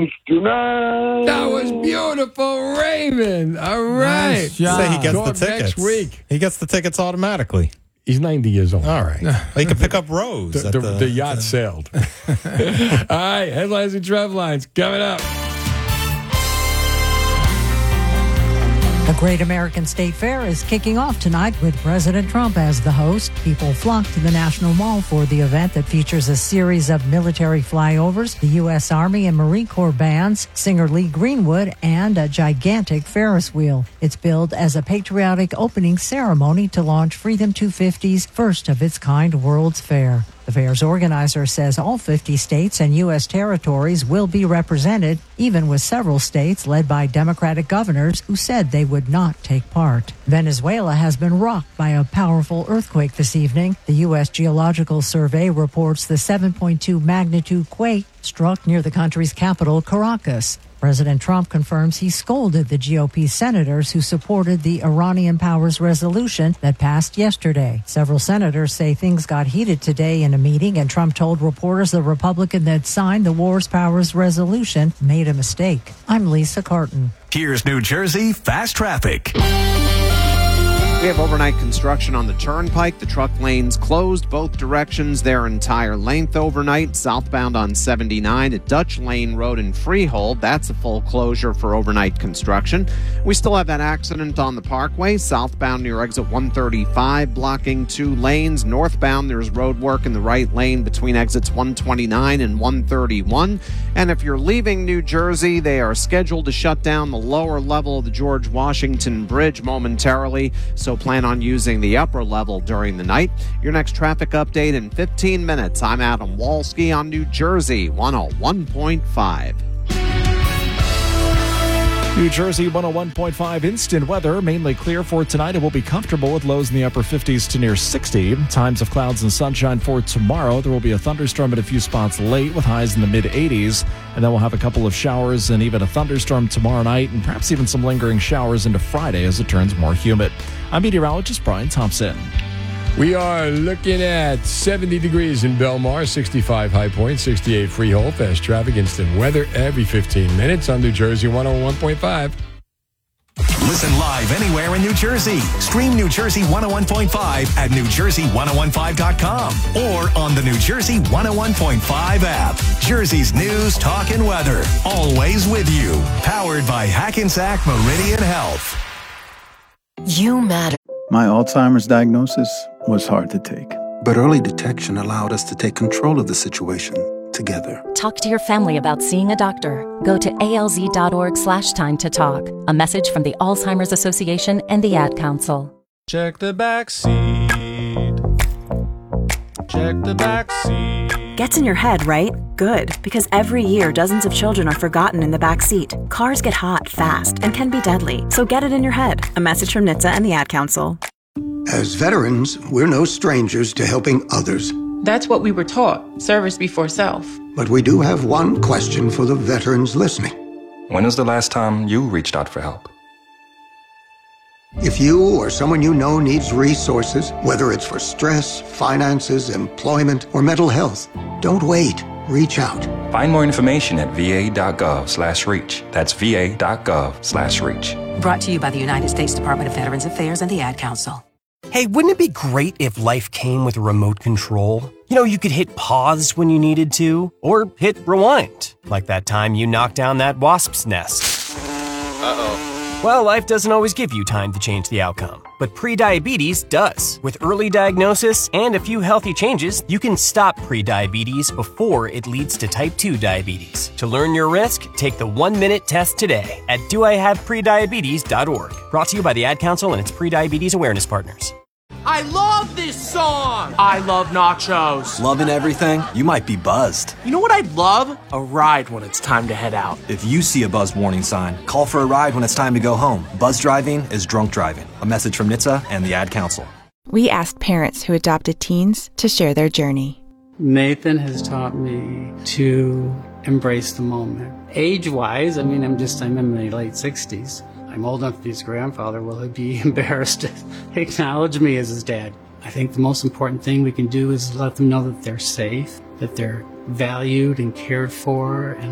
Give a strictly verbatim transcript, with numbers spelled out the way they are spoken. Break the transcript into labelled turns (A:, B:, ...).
A: dreams tonight.
B: That was beautiful, Raymond. All right.
C: Nice job.
D: Say he gets
B: Talk
D: the tickets.
B: next week.
D: He gets the tickets automatically.
B: He's ninety years old.
D: All right. Well, he can pick up Rose.
B: The,
D: at
B: the,
D: the,
B: the yacht sailed. All right. Headlines and trend lines coming up.
E: The Great American State Fair is kicking off tonight with President Trump as the host. People flock to the National Mall for the event that features a series of military flyovers, the U S Army and Marine Corps bands, singer Lee Greenwood, and a gigantic Ferris wheel. It's billed as a patriotic opening ceremony to launch Freedom two fifty's first of its kind World's Fair. The fair's organizer says all fifty states and U S territories will be represented, even with several states led by Democratic governors who said they would not take part. Venezuela has been rocked by a powerful earthquake this evening. The U S Geological Survey reports the seven point two magnitude quake struck near the country's capital, Caracas. President Trump confirms he scolded the G O P senators who supported the Iranian powers resolution that passed yesterday. Several senators say things got heated today in a meeting, and Trump told reporters the Republican that signed the Wars Powers resolution made a mistake. I'm Lisa Carton.
F: Here's New Jersey Fast Traffic.
G: We have overnight construction on the Turnpike. The truck lanes closed both directions their entire length overnight. Southbound on seventy-nine at Dutch Lane Road in Freehold. That's a full closure for overnight construction. We still have that accident on the Parkway. Southbound near exit one thirty-five, blocking two lanes. Northbound, there's road work in the right lane between exits one twenty-nine and one thirty-one. And if you're leaving New Jersey, they are scheduled to shut down the lower level of the George Washington Bridge momentarily. So plan on using the upper level during the night. Your next traffic update in fifteen minutes. I'm Adam Walski on New Jersey one oh one point five.
H: New Jersey one oh one point five instant weather, mainly clear for tonight. It will be comfortable with lows in the upper fifties to near sixty. Times of clouds and sunshine for tomorrow. There will be a thunderstorm at a few spots late with highs in the mid eighties. And then we'll have a couple of showers and even a thunderstorm tomorrow night, and perhaps even some lingering showers into Friday as it turns more humid. I'm meteorologist Brian Thompson.
B: We are looking at seventy degrees in Belmar, sixty-five High Point, sixty-eight Freehold. Fast traffic, instant weather every fifteen minutes on New Jersey one oh one point five.
F: Listen live anywhere in New Jersey. Stream New Jersey one oh one point five at new jersey one oh one five dot com or on the New Jersey one oh one point five app. Jersey's news, talk, and weather. Always with you. Powered by Hackensack Meridian Health.
I: You matter.
J: My Alzheimer's diagnosis was hard to take.
K: But early detection allowed us to take control of the situation together.
I: Talk to your family about seeing a doctor. Go to alz.org slash time to talk. A message from the Alzheimer's Association and the Ad Council.
L: Check the back seat. Check the back seat.
M: Gets in your head, right? Good, because every year dozens of children are forgotten in the back seat. Cars get hot fast and can be deadly, so get it in your head. A message from N H T S A and the Ad Council.
N: As veterans, we're no strangers to helping others.
O: That's what we were taught, service before self.
N: But we do have one question for the veterans listening.
P: When was the last time you reached out for help?
N: If you or someone you know needs resources, whether it's for stress, finances, employment, or mental health, don't wait. Reach out.
P: Find more information at va.gov slash reach. That's va.gov slash reach.
Q: Brought to you by the United States Department of Veterans Affairs and the Ad Council.
R: Hey, wouldn't it be great if life came with a remote control? You know, you could hit pause when you needed to, or hit rewind, like that time you knocked down that wasp's nest.
G: Uh-oh.
R: Well, life doesn't always give you time to change the outcome, but prediabetes does. With early diagnosis and a few healthy changes, you can stop prediabetes before it leads to type two diabetes. To learn your risk, take the one-minute test today at do I have prediabetes dot org. Brought to you by the Ad Council and its prediabetes awareness partners.
S: I love this song! I love nachos.
T: Loving everything? You might be buzzed.
S: You know what I'd love? A ride when it's time to head out.
T: If you see a buzz warning sign, call for a ride when it's time to go home. Buzz driving is drunk driving. A message from N H T S A and the Ad Council.
U: We asked parents who adopted teens to share their journey.
V: Nathan has taught me to embrace the moment. Age-wise, I mean, I'm just, I'm in my late sixties. I'm old enough to be his grandfather. Will he be embarrassed to acknowledge me as his dad? I think the most important thing we can do is let them know that they're safe, that they're valued and cared for, and